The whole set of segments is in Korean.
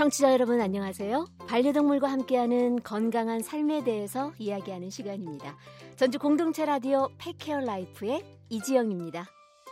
청취자 여러분 안녕하세요. 반려동물과 함께하는 건강한 삶에 대해서 이야기하는 시간입니다. 전주 공동체 라디오 펫케어 라이프의 이지영입니다.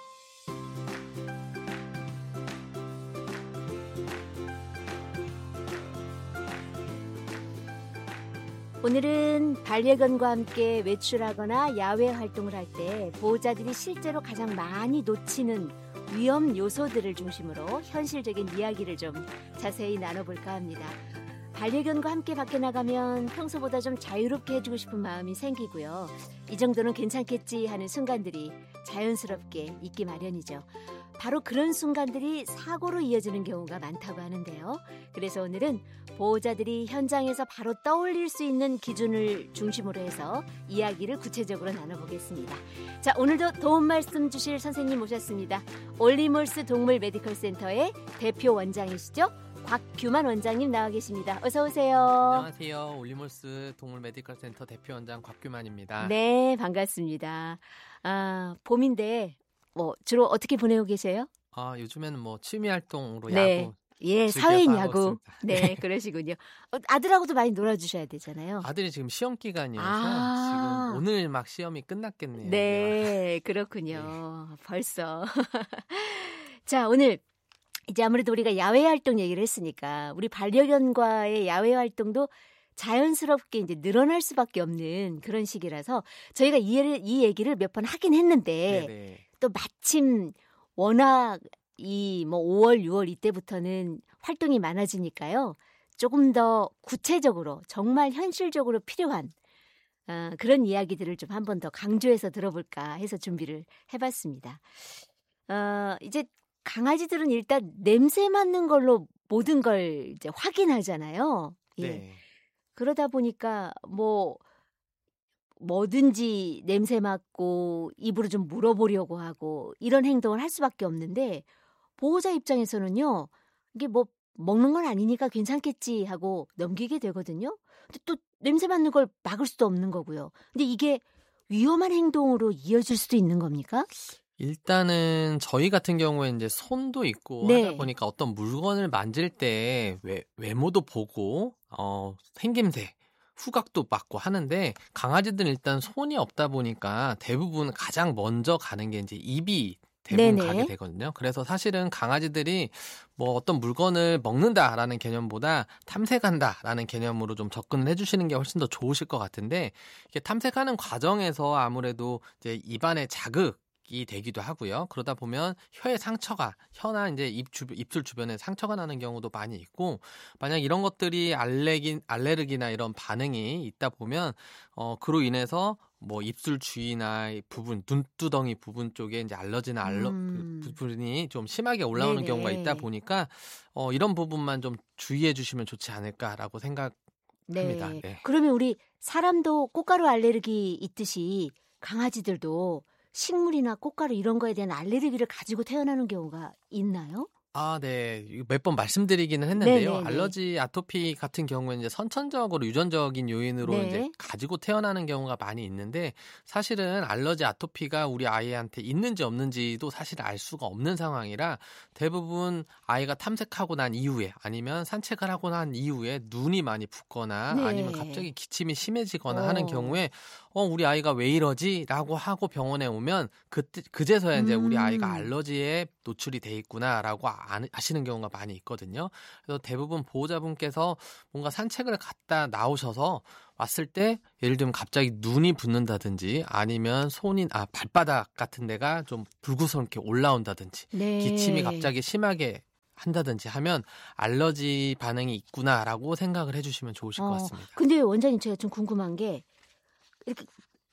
오늘은 반려견과 함께 외출하거나 야외 활동을 할 때 보호자들이 실제로 가장 많이 놓치는 위험 요소들을 중심으로 현실적인 이야기를 좀 자세히 나눠볼까 합니다. 반려견과 함께 밖에 나가면 평소보다 좀 자유롭게 해주고 싶은 마음이 생기고요. 이 정도는 괜찮겠지 하는 순간들이 자연스럽게 있기 마련이죠. 바로 그런 순간들이 사고로 이어지는 경우가 많다고 하는데요. 그래서 오늘은 보호자들이 현장에서 바로 떠올릴 수 있는 기준을 중심으로 해서 이야기를 구체적으로 나눠보겠습니다. 자, 오늘도 도움 말씀 주실 선생님 모셨습니다. 올리몰스 동물 메디컬 센터의 대표 원장이시죠? 곽규만 원장님 나와 계십니다. 어서 오세요. 안녕하세요. 올리몰스 동물 메디컬 센터 대표 원장 곽규만입니다. 네, 반갑습니다. 봄인데 주로 어떻게 보내고 계세요? 요즘에는 취미 활동으로 네. 야구. 예, 사회인 야구. 네, 그러시군요. 아들하고도 많이 놀아주셔야 되잖아요. 아들이 지금 시험 기간이어서 지금 오늘 막 시험이 끝났겠네요. 네, 그렇군요. 네. 벌써. 자, 오늘 이제 아무래도 우리가 야외 활동 얘기를 했으니까 우리 반려견과의 야외 활동도 자연스럽게 이제 늘어날 수밖에 없는 그런 시기라서 저희가 이 얘기를 몇 번 하긴 했는데 네네. 또 마침 워낙 이 5월, 6월 이때부터는 활동이 많아지니까요. 조금 더 구체적으로 정말 현실적으로 필요한 그런 이야기들을 좀 한 번 더 강조해서 들어볼까 해서 준비를 해봤습니다. 이제 강아지들은 일단 냄새 맡는 걸로 모든 걸 이제 확인하잖아요. 예. 네. 그러다 보니까 뭐든지 냄새 맡고 입으로 좀 물어보려고 하고 이런 행동을 할 수밖에 없는데 보호자 입장에서는요. 이게 먹는 건 아니니까 괜찮겠지 하고 넘기게 되거든요. 근데 또 냄새 맡는 걸 막을 수도 없는 거고요. 근데 이게 위험한 행동으로 이어질 수도 있는 겁니까? 일단은 저희 같은 경우에 이제 손도 있고 네. 하다 보니까 어떤 물건을 만질 때 외모도 보고 생김새 후각도 맞고 하는데 강아지들은 일단 손이 없다 보니까 대부분 가장 먼저 가는 게 이제 입이 대부분 네네. 가게 되거든요. 그래서 사실은 강아지들이 어떤 물건을 먹는다라는 개념보다 탐색한다라는 개념으로 좀 접근을 해주시는 게 훨씬 더 좋으실 것 같은데 이게 탐색하는 과정에서 아무래도 이제 입안에 자극이 되기도 하고요. 그러다 보면 혀나 이제 입술 주변에 상처가 나는 경우도 많이 있고, 만약 이런 것들이 알레르기나 이런 반응이 있다 보면, 그로 인해서 입술 주위나 부분, 눈두덩이 부분 쪽에 이제 알러지나 부분이 좀 심하게 올라오는 네네. 경우가 있다 보니까, 이런 부분만 좀 주의해 주시면 좋지 않을까라고 생각합니다. 네. 네. 그러면 우리 사람도 꽃가루 알레르기 있듯이 강아지들도 식물이나 꽃가루 이런 거에 대한 알레르기를 가지고 태어나는 경우가 있나요? 네. 몇 번 말씀드리기는 했는데요. 네네네. 알러지, 아토피 같은 경우에는 이제 선천적으로 유전적인 요인으로 네. 이제 가지고 태어나는 경우가 많이 있는데, 사실은 알러지, 아토피가 우리 아이한테 있는지 없는지도 사실 알 수가 없는 상황이라 대부분 아이가 탐색하고 난 이후에 아니면 산책을 하고 난 이후에 눈이 많이 붓거나 네. 아니면 갑자기 기침이 심해지거나 하는 경우에 우리 아이가 왜 이러지? 라고 하고 병원에 오면 그제서야 이제 우리 아이가 알러지에 노출이 돼 있구나라고 아시는 경우가 많이 있거든요. 그래서 대부분 보호자분께서 뭔가 산책을 갔다 나오셔서 왔을 때 예를 들면 갑자기 눈이 붓는다든지 아니면 발바닥 같은 데가 좀 불구스럽게 올라온다든지 네. 기침이 갑자기 심하게 한다든지 하면 알러지 반응이 있구나라고 생각을 해주시면 좋으실 것 같습니다. 근데 원장님 제가 좀 궁금한 게 이렇게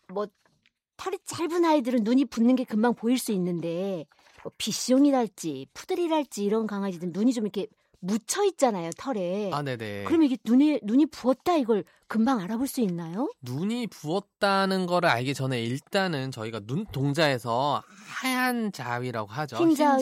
털이 짧은 아이들은 눈이 붓는 게 금방 보일 수 있는데 비숑이랄지 푸들이랄지 이런 강아지들은 눈이 좀 이렇게 묻혀 있잖아요, 털에. 네네. 그러면 이게 눈이 부었다 이걸 금방 알아볼 수 있나요? 눈이 부었다는 거를 알기 전에 일단은 저희가 눈동자에서 하얀 자위라고 하죠.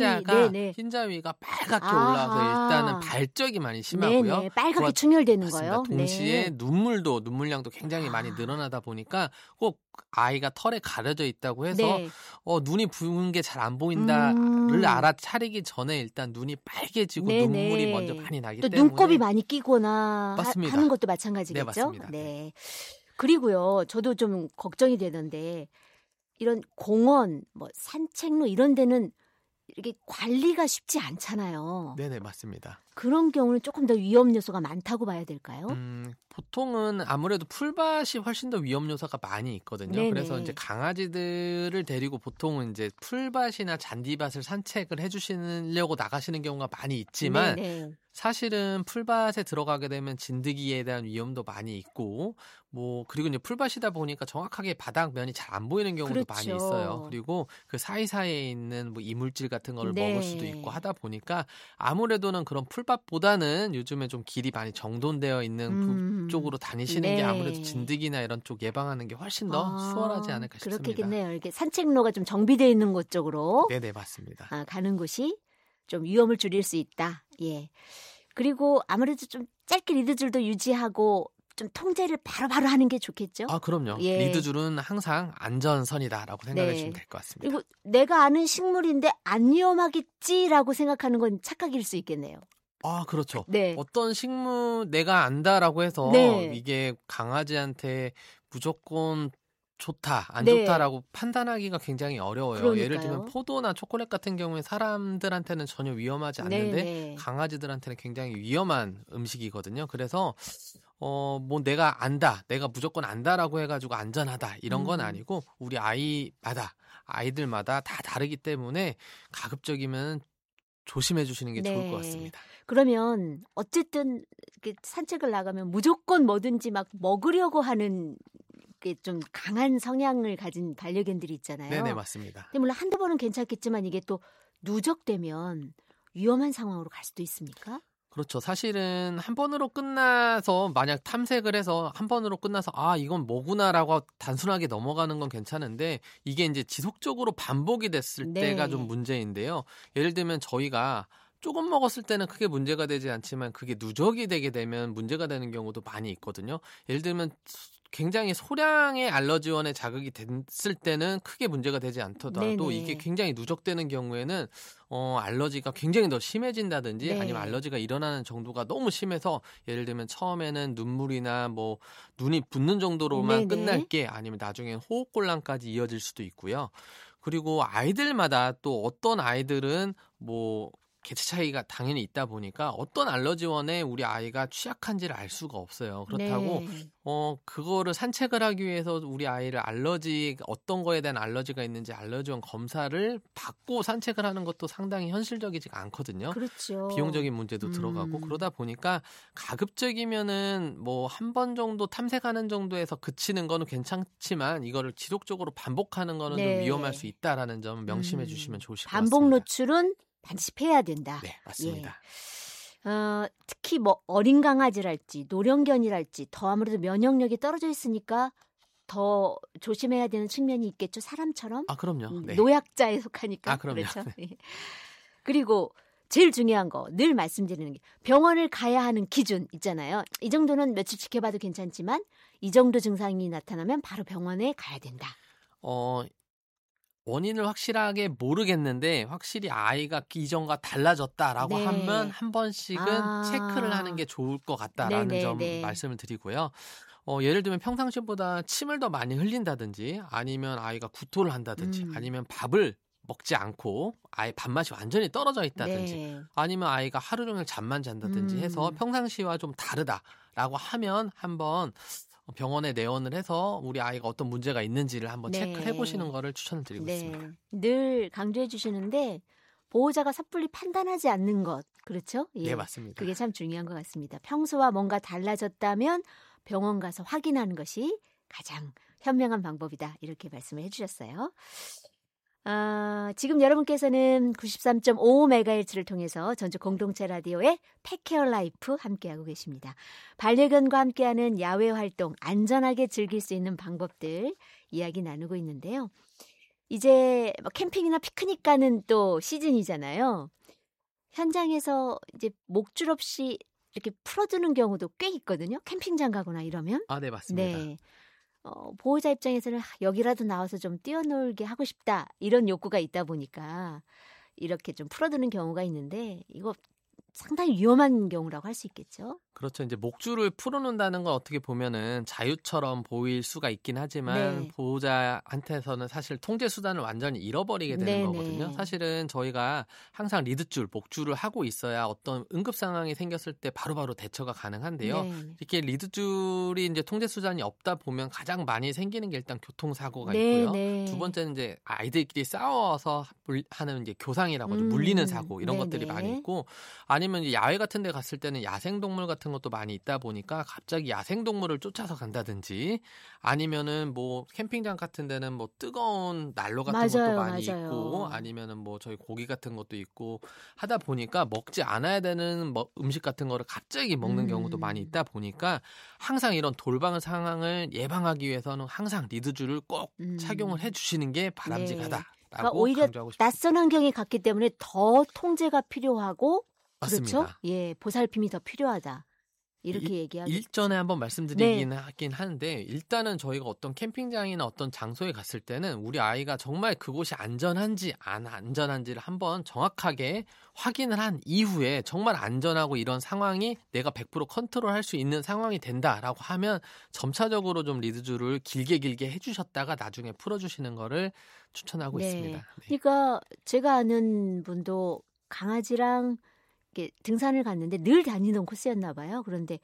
흰자위가 빨갛게 올라와서 일단은 발적이 많이 심하고요. 네네, 빨갛게 충혈되는 거예요. 동시에 눈물량도 굉장히 많이 늘어나다 보니까 꼭 아이가 털에 가려져 있다고 해서 눈이 부은 게 잘 안 보인다를 알아차리기 전에 일단 눈이 빨개지고 눈물이 먼저 많이 나기 또 때문에 눈곱이 많이 끼거나 맞습니다. 하는 것도 마찬가지겠죠? 네, 맞습니다. 네. 그리고요, 저도 좀 걱정이 되는데 이런 공원, 산책로 이런 데는 이게 관리가 쉽지 않잖아요. 네네, 맞습니다. 그런 경우는 조금 더 위험 요소가 많다고 봐야 될까요? 보통은 아무래도 풀밭이 훨씬 더 위험 요소가 많이 있거든요. 네네. 그래서 이제 강아지들을 데리고 보통은 이제 풀밭이나 잔디밭을 산책을 해주시려고 나가시는 경우가 많이 있지만 네네. 사실은 풀밭에 들어가게 되면 진드기에 대한 위험도 많이 있고 그리고 이제 풀밭이다 보니까 정확하게 바닥면이 잘 안 보이는 경우도 그렇죠. 많이 있어요. 그리고 그 사이사이에 있는 이물질 같은 거를 먹을 수도 있고 하다 보니까 아무래도는 그런 풀밭보다는 요즘에 좀 길이 많이 정돈되어 있는 쪽으로 다니시는 게 아무래도 진드기나 이런 쪽 예방하는 게 훨씬 더 수월하지 않을까 싶습니다. 그렇겠네요. 이렇게 산책로가 좀 정비되어 있는 곳 쪽으로 네네, 맞습니다. 가는 곳이 좀 위험을 줄일 수 있다. 예. 그리고 아무래도 좀 짧게 리드줄도 유지하고 좀 통제를 바로바로 하는 게 좋겠죠? 그럼요. 예. 리드줄은 항상 안전선이다라고 생각해 주시면 될 것 같습니다. 그리고 내가 아는 식물인데 안 위험하겠지라고 생각하는 건 착각일 수 있겠네요. 그렇죠. 네. 어떤 식물 내가 안다라고 해서 이게 강아지한테 무조건 좋다, 안 좋다라고 판단하기가 굉장히 어려워요. 그러니까요. 예를 들면 포도나 초콜릿 같은 경우에 사람들한테는 전혀 위험하지 않는데 강아지들한테는 굉장히 위험한 음식이거든요. 그래서 내가 안다, 내가 무조건 안다라고 해가지고 안전하다 이런 건 아니고 우리 아이들마다 다 다르기 때문에 가급적이면 조심해 주시는 게 좋을 것 같습니다. 그러면 어쨌든 산책을 나가면 무조건 뭐든지 막 먹으려고 하는 좀 강한 성향을 가진 반려견들이 있잖아요. 네네, 맞습니다. 근데 물론 한두 번은 괜찮겠지만 이게 또 누적되면 위험한 상황으로 갈 수도 있습니까? 그렇죠. 사실은 한 번으로 끝나서 만약 탐색을 해서 한 번으로 끝나서 이건 뭐구나라고 단순하게 넘어가는 건 괜찮은데 이게 이제 지속적으로 반복이 됐을 때가 좀 문제인데요. 예를 들면 저희가 조금 먹었을 때는 크게 문제가 되지 않지만 그게 누적이 되게 되면 문제가 되는 경우도 많이 있거든요. 예를 들면 굉장히 소량의 알러지원에 자극이 됐을 때는 크게 문제가 되지 않더라도 이게 굉장히 누적되는 경우에는 알러지가 굉장히 더 심해진다든지 아니면 알러지가 일어나는 정도가 너무 심해서 예를 들면 처음에는 눈물이나 눈이 붓는 정도로만 끝날 게 아니면 나중엔 호흡곤란까지 이어질 수도 있고요. 그리고 아이들마다 또 어떤 아이들은 개체 차이가 당연히 있다 보니까 어떤 알러지원에 우리 아이가 취약한지를 알 수가 없어요. 그렇다고 그거를 산책을 하기 위해서 우리 아이를 어떤 거에 대한 알러지가 있는지 알러지원 검사를 받고 산책을 하는 것도 상당히 현실적이지가 않거든요. 그렇죠. 비용적인 문제도 들어가고 그러다 보니까 가급적이면은 한 번 정도 탐색하는 정도에서 그치는 거는 괜찮지만 이거를 지속적으로 반복하는 거는 좀 위험할 수 있다라는 점 명심해 주시면 좋으실 것 같습니다. 반복 노출은 반드시 피해야 된다. 네, 맞습니다. 특히 어린 강아지랄지 노령견이랄지 더 아무래도 면역력이 떨어져 있으니까 더 조심해야 되는 측면이 있겠죠. 사람처럼. 그럼요. 네. 노약자에 속하니까. 그럼요. 그렇죠. 네. 그리고 제일 중요한 거 늘 말씀드리는 게 병원을 가야 하는 기준 있잖아요. 이 정도는 며칠 지켜봐도 괜찮지만 이 정도 증상이 나타나면 바로 병원에 가야 된다. 원인을 확실하게 모르겠는데 확실히 아이가 이전과 달라졌다라고 하면 한 번씩은 체크를 하는 게 좋을 것 같다라는 점 말씀을 드리고요. 예를 들면 평상시보다 침을 더 많이 흘린다든지 아니면 아이가 구토를 한다든지 아니면 밥을 먹지 않고 아예 밥맛이 완전히 떨어져 있다든지 아니면 아이가 하루 종일 잠만 잔다든지 해서 평상시와 좀 다르다라고 하면 한번 병원에 내원을 해서 우리 아이가 어떤 문제가 있는지를 한번 체크해 보시는 거를 추천을 드리고 있습니다. 늘 강조해 주시는데 보호자가 섣불리 판단하지 않는 것, 그렇죠? 네, 맞습니다. 그게 참 중요한 것 같습니다. 평소와 뭔가 달라졌다면 병원 가서 확인하는 것이 가장 현명한 방법이다. 이렇게 말씀을 해주셨어요. 지금 여러분께서는 93.5MHz를 통해서 전주 공동체 라디오의 펫케어 라이프 함께하고 계십니다. 반려견과 함께하는 야외 활동, 안전하게 즐길 수 있는 방법들 이야기 나누고 있는데요. 이제 캠핑이나 피크닉 가는 또 시즌이잖아요. 현장에서 이제 목줄 없이 이렇게 풀어두는 경우도 꽤 있거든요. 캠핑장 가거나 이러면. 네, 맞습니다. 네. 보호자 입장에서는 여기라도 나와서 좀 뛰어놀게 하고 싶다 이런 욕구가 있다 보니까 이렇게 좀 풀어두는 경우가 있는데 이거 상당히 위험한 경우라고 할 수 있겠죠. 그렇죠. 이제 목줄을 풀어놓는다는 건 어떻게 보면은 자유처럼 보일 수가 있긴 하지만 네. 보호자한테서는 사실 통제 수단을 완전히 잃어버리게 되는 네네. 거거든요. 사실은 저희가 항상 리드줄, 목줄을 하고 있어야 어떤 응급 상황이 생겼을 때 바로바로 대처가 가능한데요. 네. 이렇게 리드줄이 이제 통제 수단이 없다 보면 가장 많이 생기는 게 일단 교통사고가 네, 있고요. 네. 두 번째는 이제 아이들끼리 싸워서 하는 이제 교상이라고 하죠. 물리는 사고 이런 네네. 것들이 많이 있고 아니면 이제 야외 같은 데 갔을 때는 야생동물 같은 것도 많이 있다 보니까 갑자기 야생동물을 쫓아서 간다든지 아니면은 뭐 캠핑장 같은 데는 뭐 뜨거운 난로 같은 것도 많이 있고 아니면은 뭐 저희 고기 같은 것도 있고 하다 보니까 먹지 않아야 되는 음식 같은 거를 갑자기 먹는 경우도 많이 있다 보니까 항상 이런 돌발 상황을 예방하기 위해서는 항상 리드줄을 꼭 착용을 해주시는 게 바람직하다. 네. 그러니까 오히려 낯선 환경에 갔기 때문에 더 통제가 필요하고 맞습니다. 그렇죠? 예, 보살핌이 더 필요하다. 이렇게 얘기하고 일전에 한번 말씀드리긴 하긴 하는데 일단은 저희가 어떤 캠핑장이나 어떤 장소에 갔을 때는 우리 아이가 정말 그곳이 안전한지 안 안전한지를 한번 정확하게 확인을 한 이후에 정말 안전하고 이런 상황이 내가 100% 컨트롤할 수 있는 상황이 된다라고 하면 점차적으로 좀 리드줄을 길게 해주셨다가 나중에 풀어주시는 거를 추천하고 있습니다. 네. 그러니까 제가 아는 분도 강아지랑 등산을 갔는데 늘 다니던 코스였나 봐요. 그런데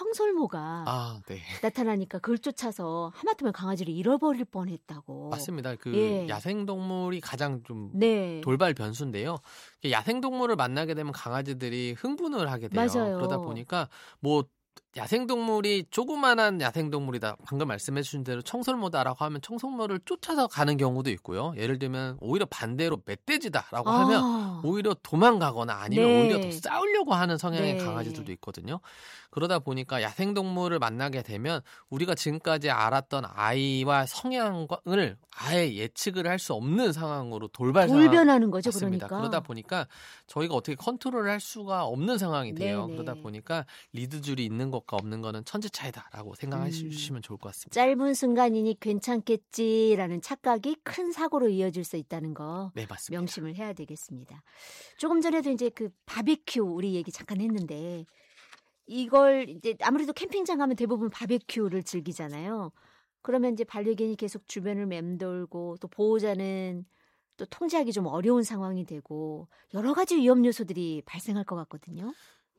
청설모가 나타나니까 그걸 쫓아서 하마터면 강아지를 잃어버릴 뻔했다고. 맞습니다. 야생동물이 가장 좀 돌발 변수인데요. 야생동물을 만나게 되면 강아지들이 흥분을 하게 돼요. 맞아요. 그러다 보니까 뭐 야생동물이 조그만한 야생동물이다. 방금 말씀해 주신 대로 청설모다라고 하면 청설모를 쫓아서 가는 경우도 있고요. 예를 들면 오히려 반대로 멧돼지다라고 하면 오히려 도망가거나 아니면 오히려 더 싸우려고 하는 성향의 강아지들도 있거든요. 그러다 보니까 야생동물을 만나게 되면 우리가 지금까지 알았던 아이와 성향을 아예 예측을 할 수 없는 상황으로 돌변하는 거죠. 맞습니다. 그러니까. 그러다 보니까 저희가 어떻게 컨트롤을 할 수가 없는 상황이 돼요. 그러다 보니까 리드줄이 있는 것과 없는 거는 천지 차이다라고 생각하시면 좋을 것 같습니다. 짧은 순간이니 괜찮겠지라는 착각이 큰 사고로 이어질 수 있다는 거 맞습니다. 명심을 해야 되겠습니다. 조금 전에도 이제 그 바비큐 우리 얘기 잠깐 했는데 이걸 이제 아무래도 캠핑장 가면 대부분 바비큐를 즐기잖아요. 그러면 이제 반려견이 계속 주변을 맴돌고 또 보호자는 또 통제하기 좀 어려운 상황이 되고 여러 가지 위험 요소들이 발생할 것 같거든요.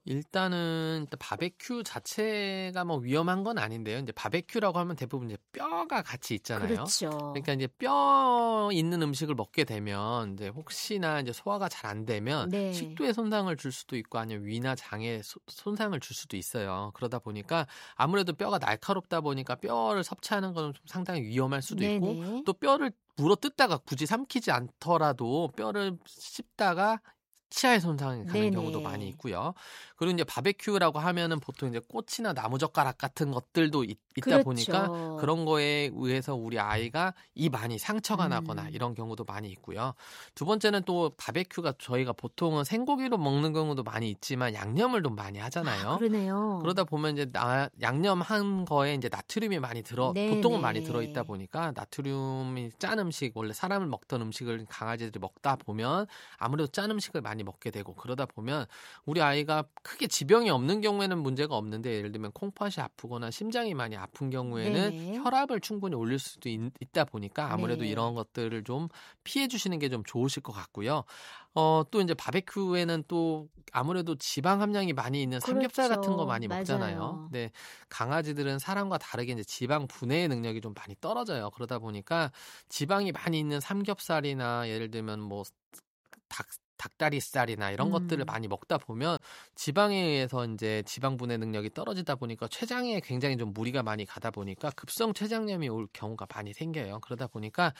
일단 바베큐 자체가 뭐 위험한 건 아닌데요. 이제 바베큐라고 하면 대부분 이제 뼈가 같이 있잖아요. 그렇죠. 그러니까 이제 뼈 있는 음식을 먹게 되면 이제 혹시나 이제 소화가 잘 안 되면 식도에 손상을 줄 수도 있고 아니면 위나 장에 손상을 줄 수도 있어요. 그러다 보니까 아무래도 뼈가 날카롭다 보니까 뼈를 섭취하는 건 좀 상당히 위험할 수도 있고 또 뼈를 물어 뜯다가 굳이 삼키지 않더라도 뼈를 씹다가 치아에 손상이 가는 경우도 많이 있고요. 그리고 이제 바베큐라고 하면은 보통 이제 꽃이나 나무젓가락 같은 것들도 있다 보니까 그런 거에 의해서 우리 아이가 입 안이 상처가 나거나 이런 경우도 많이 있고요. 두 번째는 또 바베큐가 저희가 보통은 생고기로 먹는 경우도 많이 있지만 양념을 좀 많이 하잖아요. 그러네요. 그러다 보면 이제 양념한 거에 이제 나트륨이 많이 보통은 많이 들어 있다 보니까 나트륨이 짠 음식 원래 사람을 먹던 음식을 강아지들이 먹다 보면 아무래도 짠 음식을 많이 먹게 되고 그러다 보면 우리 아이가 크게 지병이 없는 경우에는 문제가 없는데 예를 들면 콩팥이 아프거나 심장이 많이 아픈 경우에는 혈압을 충분히 올릴 수도 있다 보니까 아무래도 이런 것들을 좀 피해 주시는 게 좀 좋으실 것 같고요. 또 이제 바베큐에는 또 아무래도 지방 함량이 많이 있는 삼겹살 같은 거 많이 먹잖아요. 네, 강아지들은 사람과 다르게 이제 지방 분해 능력이 좀 많이 떨어져요. 그러다 보니까 지방이 많이 있는 삼겹살이나 예를 들면 뭐 닭다리살이나 이런 것들을 많이 먹다 보면 지방에 의해서 이제 지방 분해 능력이 떨어지다 보니까 췌장에 굉장히 좀 무리가 많이 가다 보니까 급성 췌장염이 올 경우가 많이 생겨요. 그러다 보니까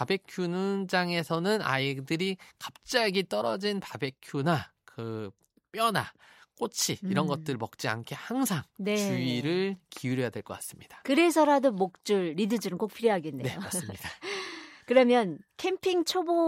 바베큐장에서는 아이들이 갑자기 떨어진 바베큐나 그 뼈나 꼬치 이런 것들 먹지 않게 항상 네. 주의를 기울여야 될 것 같습니다. 그래서라도 목줄, 리드줄은 꼭 필요하겠네요. 네, 맞습니다. 그러면 캠핑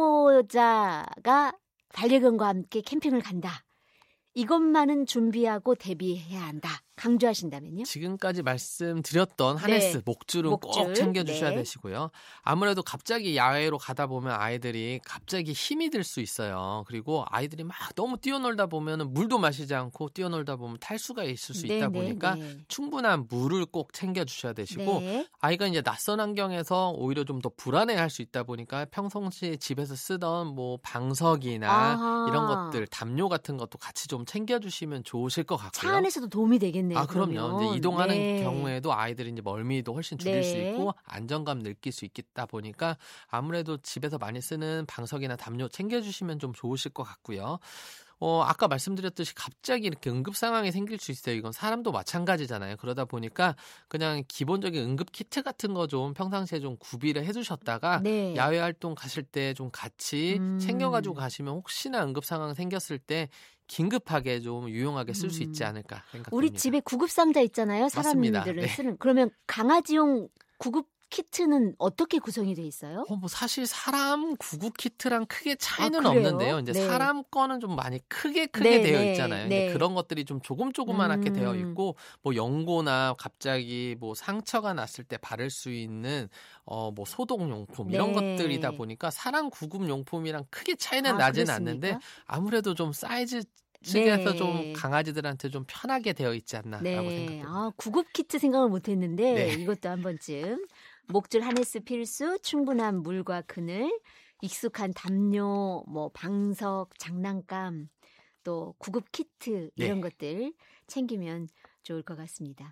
초보자가 반려견과 함께 캠핑을 간다. 이것만은 준비하고 대비해야 한다. 강조하신다면요? 지금까지 말씀드렸던 하네스, 네. 목줄은 목줄. 꼭 챙겨주셔야 네. 되시고요. 아무래도 갑자기 야외로 가다 보면 아이들이 갑자기 힘이 들 수 있어요. 그리고 아이들이 막 너무 뛰어놀다 보면 물도 마시지 않고 뛰어놀다 보면 탈수가 있을 수 있다 보니까 충분한 물을 꼭 챙겨주셔야 되시고 네. 아이가 이제 낯선 환경에서 오히려 좀 더 불안해할 수 있다 보니까 평상시에 집에서 쓰던 뭐 방석이나 이런 것들, 담요 같은 것도 같이 좀 챙겨주시면 좋으실 것 같고요. 차 안에서도 도움이 되겠네요. 아, 그럼요. 그러면. 이제 이동하는 네. 경우에도 아이들이 이제 멀미도 훨씬 줄일 수 있고 안정감 느낄 수 있다 보니까 아무래도 집에서 많이 쓰는 방석이나 담요 챙겨주시면 좀 좋으실 것 같고요. 아까 말씀드렸듯이 갑자기 이렇게 응급 상황이 생길 수 있어요. 이건 사람도 마찬가지잖아요. 그러다 보니까 그냥 기본적인 응급 키트 같은 거 좀 평상시에 좀 구비를 해두셨다가 네. 야외 활동 가실 때 좀 같이 챙겨가지고 가시면 혹시나 응급 상황 생겼을 때 긴급하게 좀 유용하게 쓸 수 있지 않을까 생각합니다. 우리 집에 구급 상자 있잖아요. 맞습니다. 사람들은 네. 쓰는. 그러면 강아지용 구급 키트는 어떻게 구성이 돼 있어요? 뭐 사실 사람 구급 키트랑 크게 차이는 그래요? 없는데요. 이제 네. 사람 거는 좀 많이 크게 네, 되어 네, 있잖아요. 네. 근데 그런 것들이 좀 조그맣게 되어 있고 뭐 연고나 갑자기 뭐 상처가 났을 때 바를 수 있는 뭐 소독용품 이런 네. 것들이다 보니까 사람 구급 용품이랑 크게 차이는 나진 그렇습니까? 않는데 아무래도 좀 사이즈 측에서 네. 좀 강아지들한테 좀 편하게 되어 있지 않나라고 생각합니다. 구급 키트 생각을 못했는데 네. 이것도 한 번쯤 목줄 하네스 필수, 충분한 물과 그늘, 익숙한 담요, 뭐 방석, 장난감, 또 구급 키트 이런 것들 챙기면 좋을 것 같습니다.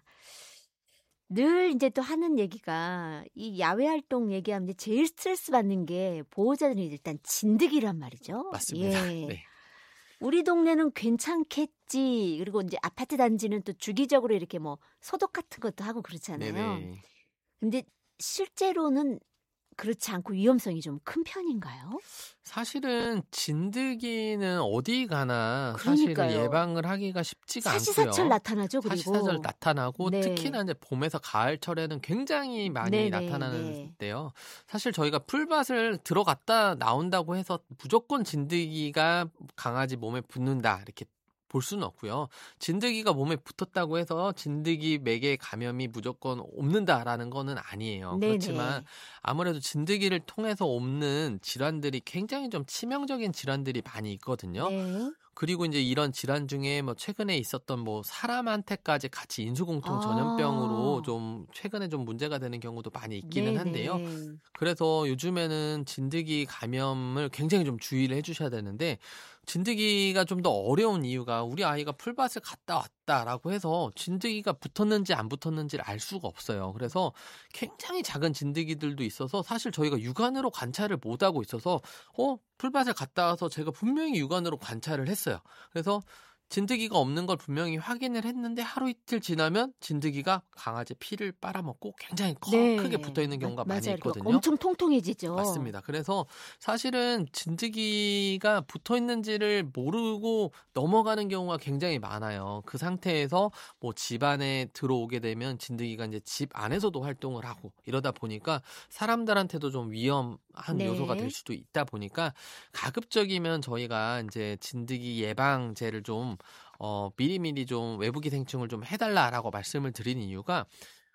늘 이제 또 하는 얘기가 이 야외 활동 얘기하면 이제 제일 스트레스 받는 게 보호자들이 일단 진드기란 말이죠. 맞습니다. 예. 네. 우리 동네는 괜찮겠지. 그리고 이제 아파트 단지는 또 주기적으로 이렇게 뭐 소독 같은 것도 하고 그렇잖아요. 네네. 근데 실제로는 그렇지 않고 위험성이 좀 큰 편인가요? 사실은 진드기는 어디 가나 그러니까요. 사실은 예방을 하기가 쉽지가 사시사철 않고요. 나타나죠. 그리고 사시사철 나타나고 네. 특히나 이제 봄에서 가을철에는 굉장히 많이 나타나는데요. 사실 저희가 풀밭을 들어갔다 나온다고 해서 무조건 진드기가 강아지 몸에 붙는다 이렇게 볼 수는 없고요. 진드기가 몸에 붙었다고 해서 진드기 맥의 감염이 무조건 옮는다라는 거는 아니에요. 네네. 그렇지만 아무래도 진드기를 통해서 옮는 질환들이 굉장히 좀 치명적인 질환들이 많이 있거든요. 네. 그리고 이제 이런 질환 중에 뭐 최근에 있었던 뭐 사람한테까지 같이 인수공통 전염병으로 좀 최근에 좀 문제가 되는 경우도 많이 있기는 한데요. 그래서 요즘에는 진드기 감염을 굉장히 좀 주의를 해주셔야 되는데 진드기가 좀 더 어려운 이유가 우리 아이가 풀밭을 갔다 왔다라고 해서 진드기가 붙었는지 안 붙었는지를 알 수가 없어요. 그래서 굉장히 작은 진드기들도 있어서 사실 저희가 육안으로 관찰을 못하고 있어서 풀밭을 갔다 와서 제가 분명히 육안으로 관찰을 했어요. 그래서 진드기가 없는 걸 분명히 확인을 했는데 하루 이틀 지나면 진드기가 강아지 피를 빨아먹고 굉장히 크게 붙어있는 경우가 많이 있거든요. 엄청 통통해지죠. 맞습니다. 그래서 사실은 진드기가 붙어있는지를 모르고 넘어가는 경우가 굉장히 많아요. 그 상태에서 뭐 집 안에 들어오게 되면 진드기가 이제 집 안에서도 활동을 하고 이러다 보니까 사람들한테도 좀 위험한 요소가 될 수도 있다 보니까 가급적이면 저희가 이제 진드기 예방제를 좀 미리미리 좀 외부기생충을 좀 해달라라고 말씀을 드리는 이유가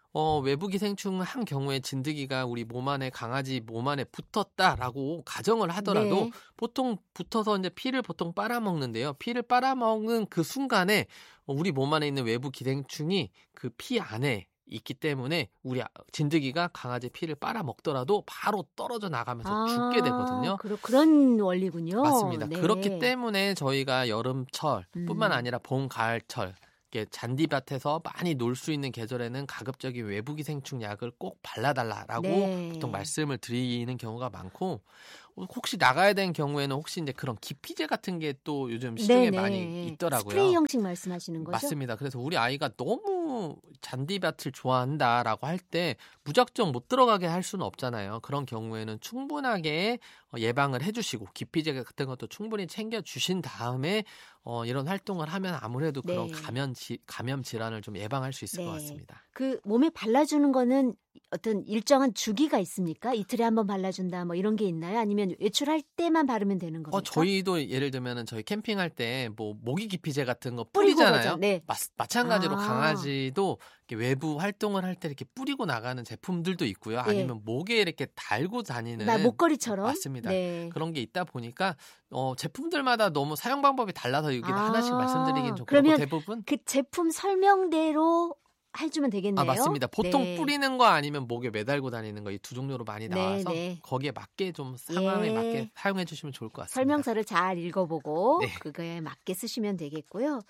외부기생충 한 경우에 진드기가 우리 몸 안에 강아지 몸 안에 붙었다라고 가정을 하더라도 보통 붙어서 이제 피를 보통 빨아먹는데요. 피를 빨아먹는 그 순간에 우리 몸 안에 있는 외부기생충이 그 피 안에 있기 때문에 우리 진드기가 강아지 피를 빨아먹더라도 바로 떨어져 나가면서 죽게 되거든요. 그런 원리군요. 맞습니다. 그렇기 때문에 저희가 여름철 뿐만 아니라 봄, 가을철 잔디밭에서 많이 놀 수 있는 계절에는 가급적인 외부기생충 약을 꼭 발라달라라고 보통 말씀을 드리는 경우가 많고 혹시 나가야 되는 경우에는 혹시 이제 그런 기피제 같은 게 또 요즘 시중에 네네. 많이 있더라고요. 스프레이 형식 말씀하시는 거죠? 맞습니다. 그래서 우리 아이가 너무 잔디밭을 좋아한다라고 할 때 무작정 못 들어가게 할 수는 없잖아요. 그런 경우에는 충분하게 예방을 해주시고 기피제 같은 것도 충분히 챙겨주신 다음에 이런 활동을 하면 아무래도 그런 네. 감염 질환을 좀 예방할 수 있을 것 네. 같습니다. 그 몸에 발라주는 거는 어떤 일정한 주기가 있습니까? 이틀에 한 번 발라준다 뭐 이런 게 있나요? 아니면 외출할 때만 바르면 되는 겁니까? 저희도 예를 들면은 저희 캠핑할 때 뭐 모기 기피제 같은 거 뿌리고 뿌리잖아요. 가죠. 네. 마찬가지로 아. 강아지도 이렇게 외부 활동을 할 때 이렇게 뿌리고 나가는 제품들도 있고요. 예. 아니면 목에 이렇게 달고 다니는 목걸이처럼? 맞습니다. 네. 그런 게 있다 보니까 제품들마다 너무 사용 방법이 달라서 여기 하나씩 말씀드리긴 좀 그렇고 그러면 대부분 그 제품 설명대로 해주면 되겠네요. 맞습니다. 보통 네. 뿌리는 거 아니면 목에 매달고 다니는 거 이 두 종류로 많이 나와서 네. 거기에 맞게 좀 상황에 맞게 사용해 주시면 좋을 것 같습니다. 설명서를 잘 읽어보고 네. 그거에 맞게 쓰시면 되겠고요.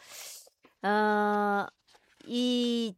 이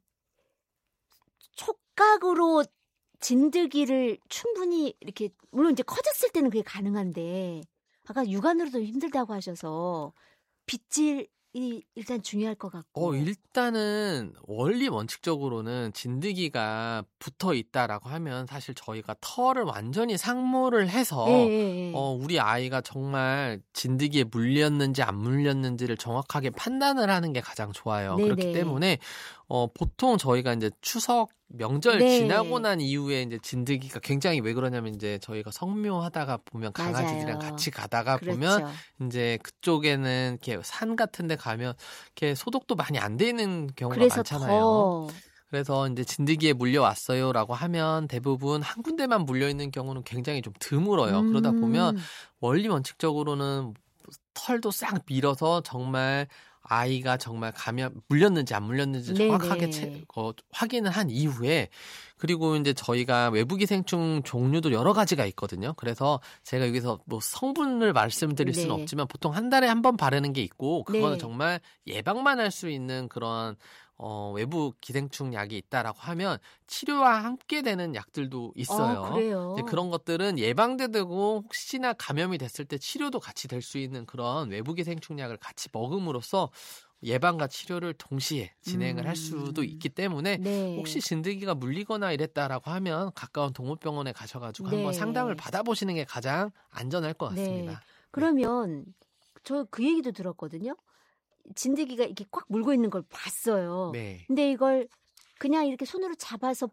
촉각으로 진드기를 충분히 이렇게 물론 이제 커졌을 때는 그게 가능한데 아까 육안으로도 힘들다고 하셔서 빗질이 일단 중요할 것 같고. 일단은 원리 원칙적으로는 진드기가 붙어 있다라고 하면 사실 저희가 털을 완전히 상모를 해서 예. 우리 아이가 정말 진드기에 물렸는지 안 물렸는지를 정확하게 판단을 하는 게 가장 좋아요. 네네. 그렇기 때문에 보통 저희가 이제 추석 명절 네. 지나고 난 이후에 이제 진드기가 굉장히 왜 그러냐면 이제 저희가 성묘하다가 보면 강아지들이랑 맞아요. 같이 가다가 그렇죠. 보면 이제 그쪽에는 이렇게 산 같은 데 가면 이렇게 소독도 많이 안 돼 있는 경우가 그래서 많잖아요. 그래서 이제 진드기에 물려왔어요라고 하면 대부분 한 군데만 물려 있는 경우는 굉장히 좀 드물어요. 그러다 보면 원리 원칙적으로는 털도 싹 밀어서 정말 아이가 정말 물렸는지 안 물렸는지 정확하게 확인을 한 이후에 그리고 이제 저희가 외부 기생충 종류도 여러 가지가 있거든요. 그래서 제가 여기서 뭐 성분을 말씀드릴 수는 없지만 보통 한 달에 한 번 바르는 게 있고 그거는 정말 예방만 할 수 있는 그런 외부 기생충 약이 있다라고 하면 치료와 함께 되는 약들도 있어요. 그래요? 이제 그런 것들은 예방도 되고 혹시나 감염이 됐을 때 치료도 같이 될 수 있는 그런 외부 기생충 약을 같이 먹음으로써 예방과 치료를 동시에 진행을 할 수도 있기 때문에 혹시 진드기가 물리거나 이랬다라고 하면 가까운 동물병원에 가셔가지고 한번 상담을 받아보시는 게 가장 안전할 것 같습니다. 그러면 저 그 얘기도 들었거든요. 진드기가 이렇게 꽉 물고 있는 걸 봤어요. 네. 근데 이걸 그냥 이렇게 손으로 잡아서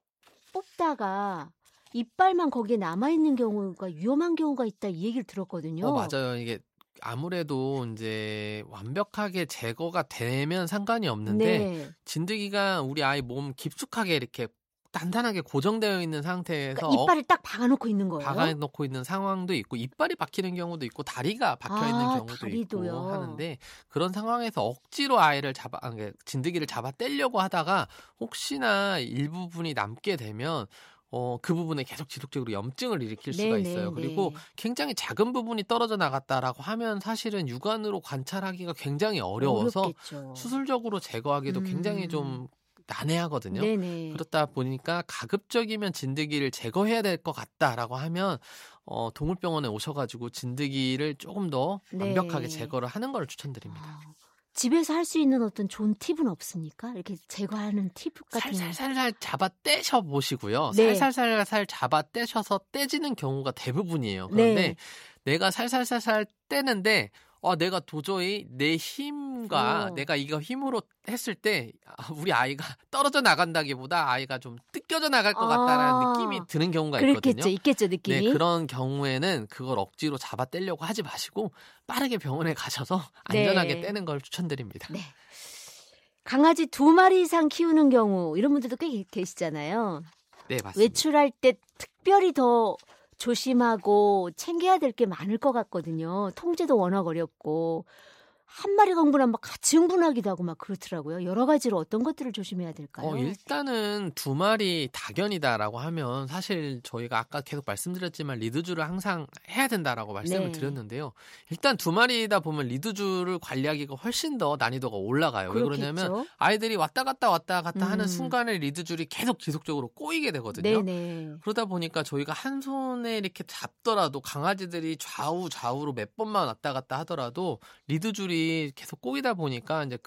뽑다가 이빨만 거기에 남아있는 경우가 위험한 경우가 있다 이 얘기를 들었거든요. 맞아요. 이게 아무래도 이제 완벽하게 제거가 되면 상관이 없는데 진드기가 우리 아이 몸 깊숙하게 이렇게 단단하게 고정되어 있는 상태에서 그러니까 이빨을 딱 박아놓고 있는 거예요? 박아놓고 있는 상황도 있고 이빨이 박히는 경우도 있고 다리가 박혀있는 경우도 다리도요. 있고 하는데 그런 상황에서 억지로 진드기를 잡아 떼려고 하다가 혹시나 일부분이 남게 되면 그 부분에 계속 지속적으로 염증을 일으킬 수가 있어요. 그리고 굉장히 작은 부분이 떨어져 나갔다라고 하면 사실은 육안으로 관찰하기가 굉장히 어려워서 어렵겠죠. 수술적으로 제거하기도 굉장히 좀 난해하거든요. 그렇다 보니까 가급적이면 진드기를 제거해야 될 것 같다라고 하면 동물병원에 오셔가지고 진드기를 조금 더 완벽하게 제거를 하는 걸 추천드립니다. 집에서 할 수 있는 어떤 좋은 팁은 없습니까? 이렇게 제거하는 팁 같은 살살살 잡아 떼셔 보시고요. 살살살 잡아 떼셔서 떼지는 경우가 대부분이에요. 그런데 내가 살살살살 떼는데 내가 도저히 내 힘과 내가 이거 힘으로 했을 때 우리 아이가 떨어져 나간다기보다 아이가 좀 뜯겨져 나갈 것 같다라는 느낌이 드는 경우가 있거든요. 있겠죠, 느낌이. 그런 경우에는 그걸 억지로 잡아 떼려고 하지 마시고 빠르게 병원에 가셔서 안전하게 떼는 걸 추천드립니다. 강아지 2마리 이상 키우는 경우 이런 분들도 꽤 계시잖아요. 네, 맞습니다. 외출할 때 특별히 더 조심하고 챙겨야 될 게 많을 것 같거든요. 통제도 워낙 어렵고 한 마리가 흥분하면 막 같이 흥분하기도 하고 막 그렇더라고요. 여러 가지로 어떤 것들을 조심해야 될까요? 일단은 2마리 다견이다라고 하면 사실 저희가 아까 계속 말씀드렸지만 리드주를 항상 해야 된다라고 말씀을 네. 드렸는데요. 일단 2마리다 보면 리드주를 관리하기가 훨씬 더 난이도가 올라가요. 왜 그렇겠죠. 그러냐면 아이들이 왔다 갔다 하는 순간에 리드줄이 계속 지속적으로 꼬이게 되거든요. 네네. 그러다 보니까 저희가 한 손에 이렇게 잡더라도 강아지들이 좌우로 몇 번만 왔다 갔다 하더라도 리드줄이 계속 꼬이다 보니까 이제